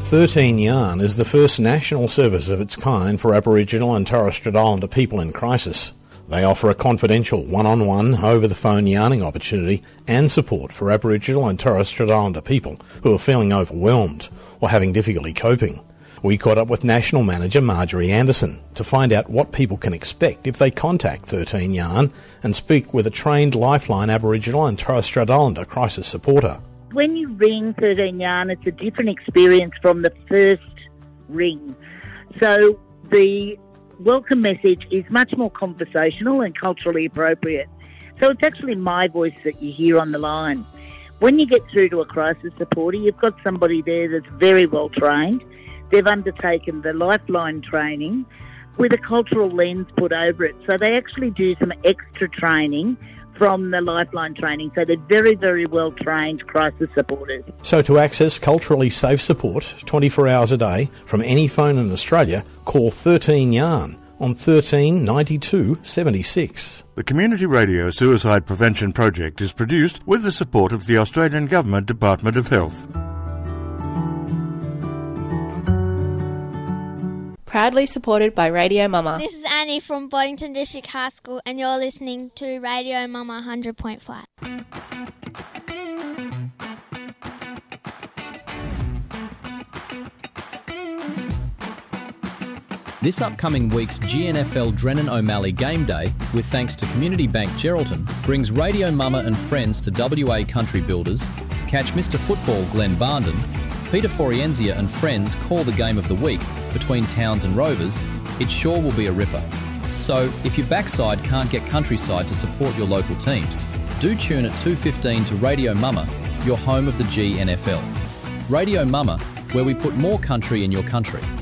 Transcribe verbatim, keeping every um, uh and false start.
thirteen Yarn is the first national service of its kind for Aboriginal and Torres Strait Islander people in crisis. They offer a confidential one-on-one, over-the-phone yarning opportunity and support for Aboriginal and Torres Strait Islander people who are feeling overwhelmed or having difficulty coping. We caught up with National Manager Marjorie Anderson to find out what people can expect if they contact thirteen Yarn and speak with a trained Lifeline Aboriginal and Torres Strait Islander crisis supporter. When you ring thirteen Yarn, it's a different experience from the first ring. So the welcome message is much more conversational and culturally appropriate. So it's actually my voice that you hear on the line. When you get through to a crisis supporter, you've got somebody there that's very well trained. They've undertaken the Lifeline training with a cultural lens put over it. So they actually do some extra training from the Lifeline training. So they're very, very well trained crisis supporters. So to access culturally safe support twenty-four hours a day from any phone in Australia, call thirteen Yarn on thirteen ninety-two seventy-six. The Community Radio Suicide Prevention Project is produced with the support of the Australian Government Department of Health. Proudly supported by Radio Mama. This is Annie from Boddington District High School and you're listening to Radio Mama one hundred point five. This upcoming week's G N F L Drennan O'Malley Game Day, with thanks to Community Bank Geraldton, brings Radio Mama and friends to W A Country Builders. Catch Mister Football Glenn Barnden. Peter Forienzia and friends call the game of the week between Towns and Rovers. It sure will be a ripper. So, if your backside can't get Countryside to support your local teams, do tune at two fifteen to Radio Mama, your home of the G N F L. Radio Mama, where we put more country in your country.